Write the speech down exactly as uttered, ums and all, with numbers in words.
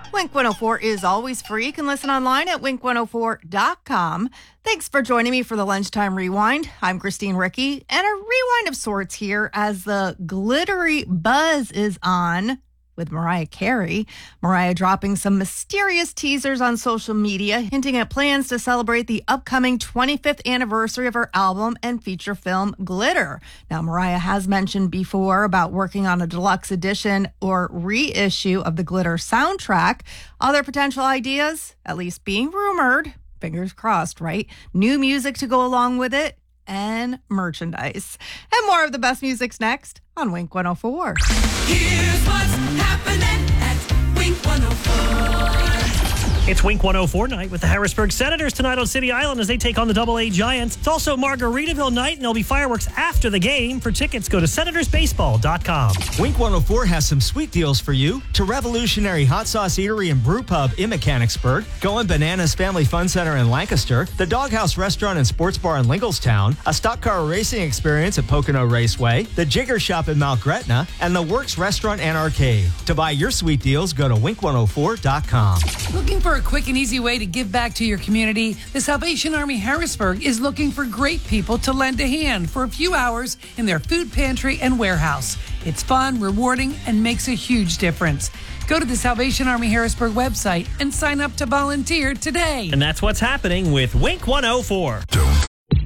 Wink one oh four is always free. You can listen online at wink one oh four dot com. Thanks for joining me for the Lunchtime Rewind. I'm Christine Ricky, and a rewind of sorts here as the glittery buzz is on with Mariah Carey. Mariah dropping some mysterious teasers on social media, hinting at plans to celebrate the upcoming twenty-fifth anniversary of her album and feature film Glitter. Now, Mariah has mentioned before about working on a deluxe edition or reissue of the Glitter soundtrack. Other potential ideas, at least being rumored, fingers crossed, right? New music to go along with it, and merchandise. And more of the best music's next on Wink one oh four. Here's what's happening at Wink one oh four. It's Wink one oh four night with the Harrisburg Senators tonight on City Island as they take on the Double A Giants. It's also Margaritaville night, and there'll be fireworks after the game. For tickets, go to senators baseball dot com. Wink one oh four has some sweet deals for you. To Revolutionary Hot Sauce Eatery and Brew Pub in Mechanicsburg, Going Bananas Family Fun Center in Lancaster, the Doghouse Restaurant and Sports Bar in Lingelstown, a stock car racing experience at Pocono Raceway, the Jigger Shop in Mount Gretna, and the Works Restaurant and Arcade. To buy your sweet deals, go to wink one oh four dot com. Looking for a quick and easy way to give back to your community? The Salvation Army Harrisburg is looking for great people to lend a hand for a few hours in their food pantry and warehouse. It's fun, rewarding, and makes a huge difference. Go to the Salvation Army Harrisburg website and sign up to volunteer today. And that's what's happening with Wink one oh four. Don't